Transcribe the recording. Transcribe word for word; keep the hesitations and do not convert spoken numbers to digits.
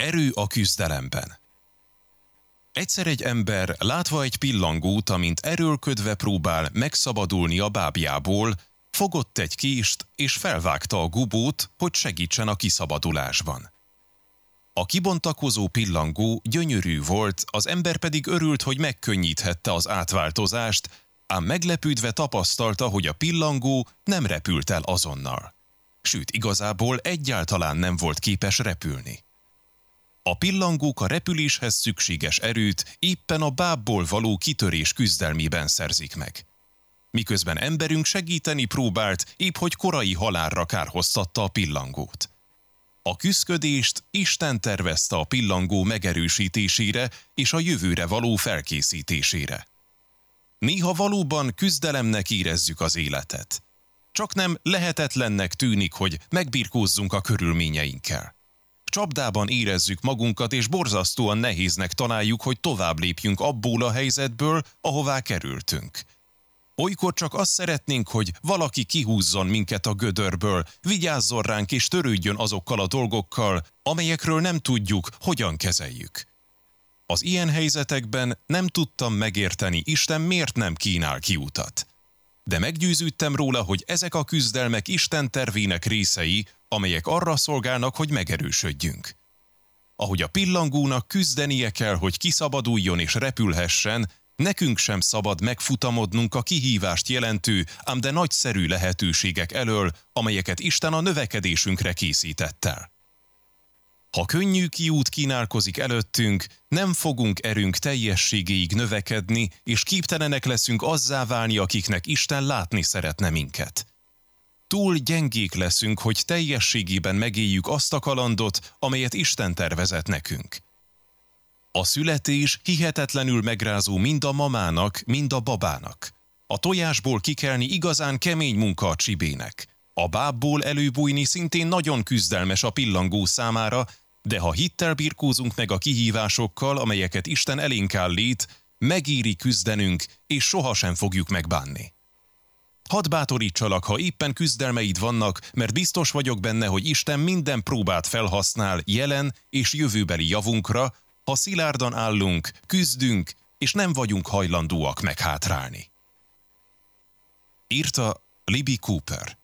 Erő a küzdelemben. Egyszer egy ember, látva egy pillangót, amint erőlködve próbál megszabadulni a bábjából, fogott egy kést és felvágta a gubót, hogy segítsen a kiszabadulásban. A kibontakozó pillangó gyönyörű volt, az ember pedig örült, hogy megkönnyíthette az átváltozást, ám meglepődve tapasztalta, hogy a pillangó nem repült el azonnal. Sőt, igazából egyáltalán nem volt képes repülni. A pillangók a repüléshez szükséges erőt éppen a bábból való kitörés küzdelmében szerzik meg. Miközben emberünk segíteni próbált, épp hogy korai halálra kárhoztatta a pillangót. A küszködést Isten tervezte a pillangó megerősítésére és a jövőre való felkészítésére. Néha valóban küzdelemnek érezzük az életet. Csak nem lehetetlennek tűnik, hogy megbirkózzunk a körülményeinkkel. Csapdában érezzük magunkat, és borzasztóan nehéznek találjuk, hogy tovább lépjünk abból a helyzetből, ahová kerültünk. Olykor csak azt szeretnénk, hogy valaki kihúzzon minket a gödörből, vigyázzon ránk és törődjön azokkal a dolgokkal, amelyekről nem tudjuk, hogyan kezeljük. Az ilyen helyzetekben nem tudtam megérteni, Isten miért nem kínál kiutat. De meggyőződtem róla, hogy ezek a küzdelmek Isten tervének részei, amelyek arra szolgálnak, hogy megerősödjünk. Ahogy a pillangónak küzdenie kell, hogy kiszabaduljon és repülhessen, nekünk sem szabad megfutamodnunk a kihívást jelentő, ám de nagyszerű lehetőségek elől, amelyeket Isten a növekedésünkre készített el. Ha könnyű kiút kínálkozik előttünk, nem fogunk erőnk teljességéig növekedni, és képtelenek leszünk azzá válni, akiknek Isten látni szeretne minket. Túl gyengék leszünk, hogy teljességében megéljük azt a kalandot, amelyet Isten tervezett nekünk. A születés hihetetlenül megrázó mind a mamának, mind a babának. A tojásból kikelni igazán kemény munka a csibének. A bábból előbújni szintén nagyon küzdelmes a pillangó számára, de ha hittel birkózunk meg a kihívásokkal, amelyeket Isten elénk állít, megéri küzdenünk, és sohasem fogjuk megbánni. Hadd bátorítsalak, ha éppen küzdelmeid vannak, mert biztos vagyok benne, hogy Isten minden próbát felhasznál jelen és jövőbeli javunkra, ha szilárdan állunk, küzdünk, és nem vagyunk hajlandóak meghátrálni. Írta Libby Cooper.